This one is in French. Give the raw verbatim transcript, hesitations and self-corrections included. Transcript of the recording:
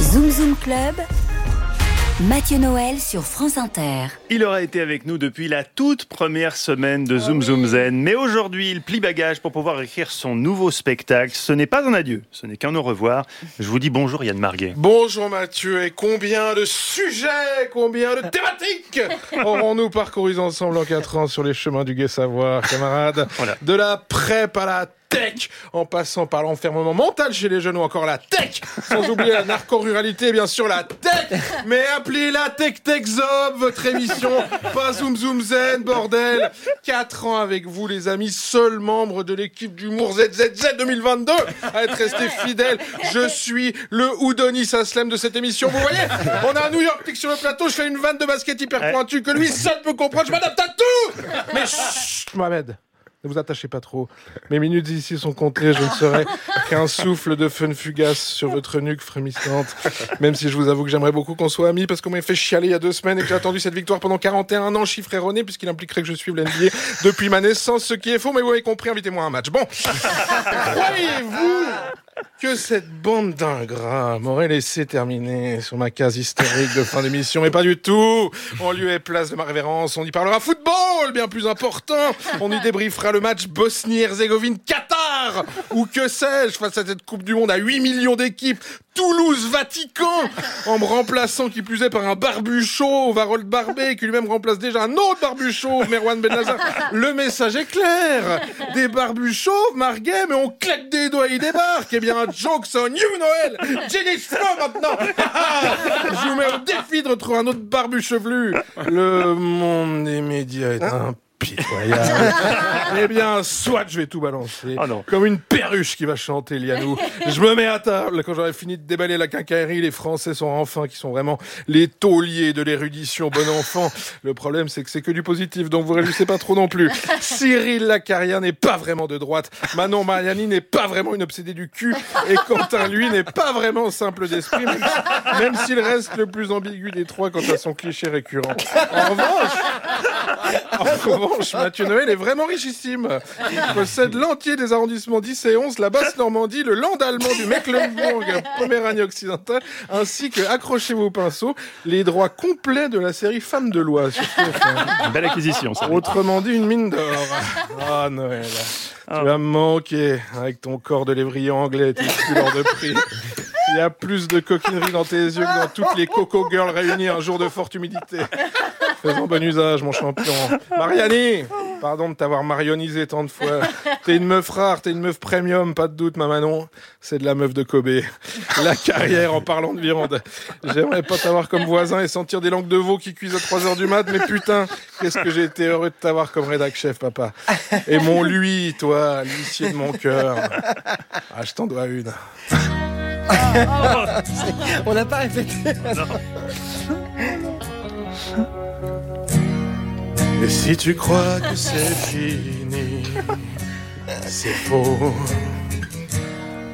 Zoom Zoom Club, Mathieu Noël sur France Inter. Il aura été avec nous depuis la toute première semaine de Zoom Zoom Zen. Mais aujourd'hui, il plie bagage pour pouvoir écrire son nouveau spectacle. Ce n'est pas un adieu, ce n'est qu'un au revoir. Je vous dis bonjour Yann Marguet. Bonjour Mathieu, et combien de sujets, combien de thématiques aurons-nous parcourus ensemble en quatre ans sur les chemins du gai savoir, camarades. Voilà. De la prep à la tech, en passant par l'enfermement mental chez les jeunes ou encore la tech, sans oublier la narco-ruralité et bien sûr la tech, mais appelez-la Tech Tech Zob, votre émission, pas Zoom Zoom Zen, bordel. quatre ans avec vous les amis, seul membre de l'équipe d'humour Z Z Z deux mille vingt-deux à être resté fidèle. Je suis le Oudonis Aslem de cette émission, vous voyez, on a un New York Tick sur le plateau, je fais une vanne de basket hyper pointue que lui seul peut comprendre, je m'adapte à tout. Mais chut, Mohamed, ne vous attachez pas trop. Mes minutes ici sont comptées, je ne serai qu'un souffle de fun fugace sur votre nuque frémissante. Même si je vous avoue que j'aimerais beaucoup qu'on soit amis, parce qu'on m'a fait chialer il y a deux semaines et que j'ai attendu cette victoire pendant quarante et un ans, chiffre erroné, puisqu'il impliquerait que je suive l'N B A depuis ma naissance, ce qui est faux, mais vous avez compris, invitez-moi à un match. Bon, croyez-vous que cette bande d'ingrats m'aurait laissé terminer sur ma case historique de fin d'émission? Mais pas du tout. En lieu et place de ma révérence, on y parlera football, bien plus important. On y débriefera le match Bosnie-Herzégovine-Qatar, ou que sais-je, face à cette Coupe du Monde à huit millions d'équipes, Toulouse-Vatican, en me remplaçant qui plus est par un barbu chauve, Harold Barbet, qui lui-même remplace déjà un autre barbu chauve, Merwan Benazar. Le message est clair. Des barbus chauves, Marguet, mais on claque des doigts, ils débarquent. Eh bien, un joke, c'est un new Noël. J'ai des cheveux maintenant. Je vous mets au défi de retrouver un autre barbu chevelu. Le monde des médias est un pitoyable. Eh bien, soit je vais tout balancer, oh non. Comme une perruche qui va chanter Lianou. Je me mets à table. Quand j'aurai fini de déballer la quincaillerie, les Français sont enfin qui sont vraiment les tauliers de l'érudition, bon enfant. Le problème, c'est que c'est que du positif, donc vous réjouissez pas trop non plus. Cyril Lacaria n'est pas vraiment de droite. Manon Mariani n'est pas vraiment une obsédée du cul. Et Quentin, lui, n'est pas vraiment simple d'esprit, même, même s'il reste le plus ambigu des trois quant à son cliché récurrent. En revanche, en revanche, Mathieu Noël est vraiment richissime. Il possède l'entier des arrondissements dix et onze, la Basse-Normandie, le land allemand du Mecklembourg-Poméranie-Occidentale, ainsi que, accrochez-vous au pinceau, les droits complets de la série Femmes de loi. Sur une belle acquisition, ça. Autrement dit, une mine d'or. Ah, oh, Noël. Tu vas me manquer avec ton corps de lévrier anglais et tes couleurs de prix. Il y a plus de coquinerie dans tes yeux que dans toutes les Coco Girls réunies un jour de forte humidité. Faisons bon usage, mon champion. Mariani, pardon de t'avoir marionnisé tant de fois. T'es une meuf rare, t'es une meuf premium, pas de doute, ma Manon. C'est de la meuf de Kobe. La carrière en parlant de viande. J'aimerais pas t'avoir comme voisin et sentir des langues de veau qui cuisent à trois heures du mat, mais putain, qu'est-ce que j'ai été heureux de t'avoir comme rédac chef, papa. Et mon lui, toi, l'huissier de mon cœur. Ah, je t'en dois une. On n'a pas répété. Et si tu crois que c'est fini, c'est faux.